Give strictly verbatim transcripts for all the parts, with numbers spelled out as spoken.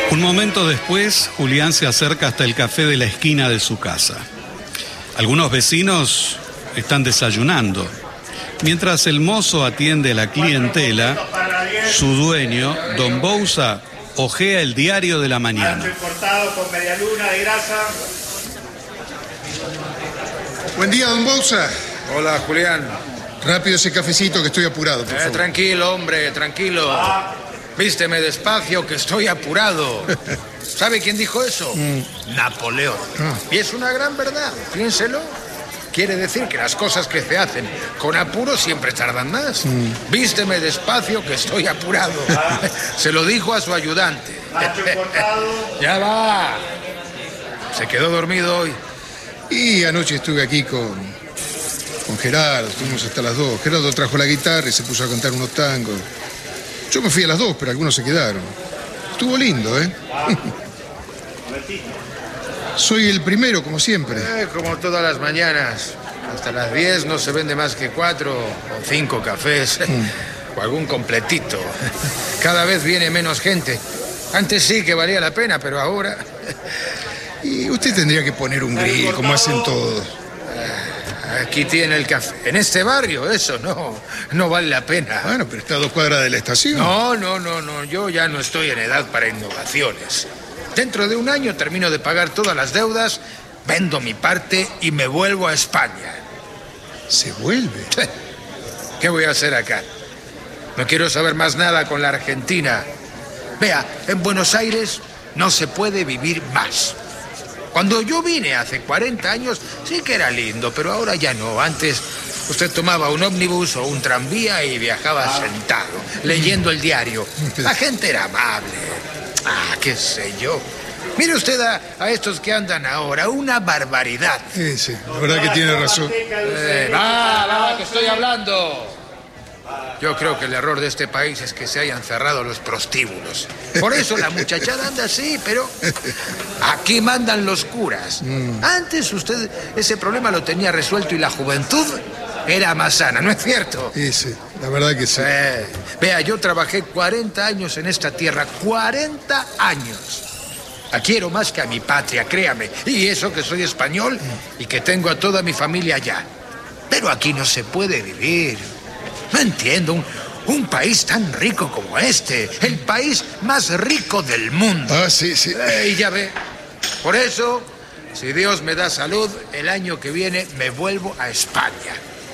Un momento después, Julián se acerca hasta el café de la esquina de su casa. Algunos vecinos están desayunando. Mientras el mozo atiende a la clientela, su dueño, don Bouza, hojea el diario de la mañana. Cortado con media luna de grasa. Buen día, don Bouza. Hola, Julián. Rápido ese cafecito, que estoy apurado, por Eh, favor. tranquilo, hombre, tranquilo. Vísteme despacio, que estoy apurado. ¿Sabe quién dijo eso? Mm. Napoleón. Ah. Y es una gran verdad, piénselo. Quiere decir que las cosas que se hacen con apuro siempre tardan más. Mm. Vísteme despacio, que estoy apurado. Se lo dijo a su ayudante. Nacho cortado. Ya va. Se quedó dormido hoy. Y anoche estuve aquí con, con Gerardo, estuvimos hasta las dos. Gerardo trajo la guitarra y se puso a cantar unos tangos. Yo me fui a las dos, pero algunos se quedaron. Estuvo lindo, ¿eh? Soy el primero, como siempre. Eh, como todas las mañanas. Hasta las diez no se vende más que cuatro o cinco cafés. O algún completito. Cada vez viene menos gente. Antes sí que valía la pena, pero ahora... Y usted tendría que poner un grill, como hacen todos. Aquí tiene el café. En este barrio, eso no, no vale la pena. Bueno, pero está a dos cuadras de la estación. No, no, no, no. Yo ya no estoy en edad para innovaciones. Dentro de un año termino de pagar todas las deudas, vendo mi parte y me vuelvo a España. ¿Se vuelve? ¿Qué voy a hacer acá? No quiero saber más nada con la Argentina. Vea, en Buenos Aires no se puede vivir más. Cuando yo vine hace cuarenta años, sí que era lindo, pero ahora ya no. Antes usted tomaba un ómnibus o un tranvía y viajaba sentado, leyendo el diario. La gente era amable. Ah, qué sé yo. Mire usted a, a estos que andan ahora, una barbaridad. Sí, sí, la verdad que tiene razón. Eh, va, va, que estoy hablando. Yo creo que el error de este país es que se hayan cerrado los prostíbulos. Por eso la muchachada anda así, pero aquí mandan los curas. Mm. Antes usted ese problema lo tenía resuelto y la juventud era más sana, ¿no es cierto? Sí, sí, la verdad que sí. Eh, vea, yo trabajé cuarenta años en esta tierra, cuarenta años. La quiero más que a mi patria, créame. Y eso que soy español y que tengo a toda mi familia allá. Pero aquí no se puede vivir. No entiendo, un, un país tan rico como este, el país más rico del mundo. Ah, sí, sí. Eh, y ya ve, por eso, si Dios me da salud, el año que viene me vuelvo a España.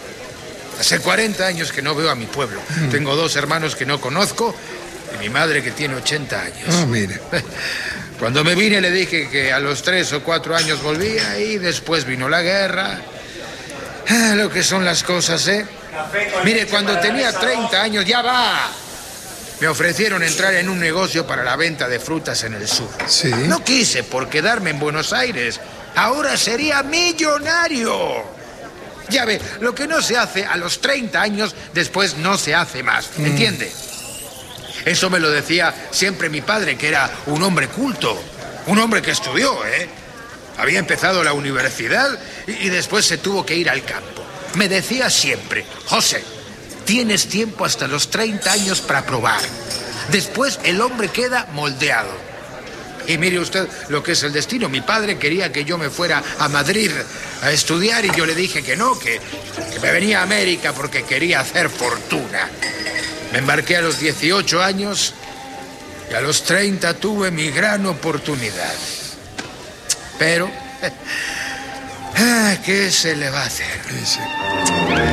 Hace cuarenta años que no veo a mi pueblo. Mm. Tengo dos hermanos que no conozco y mi madre que tiene ochenta años. Ah, mire. Cuando me vine le dije que a los tres o cuatro años volvía y después vino la guerra. Ah, lo que son las cosas, ¿eh? Mire, cuando tenía treinta años, ya va. Me ofrecieron entrar en un negocio para la venta de frutas en el sur. Sí. No quise por quedarme en Buenos Aires. Ahora sería millonario. Ya ve, lo que no se hace a los treinta años, después no se hace más. Mm. ¿Entiende? Eso me lo decía siempre mi padre, que era un hombre culto. Un hombre que estudió, ¿eh? Había empezado la universidad y, y después se tuvo que ir al campo. Me decía siempre, José, tienes tiempo hasta los treinta años para probar. Después el hombre queda moldeado. Y mire usted lo que es el destino. Mi padre quería que yo me fuera a Madrid a estudiar y yo le dije que no, que, que me venía a América porque quería hacer fortuna. Me embarqué a los dieciocho años y a los treinta tuve mi gran oportunidad. Pero... ¿qué se le va a hacer? Sí, sí.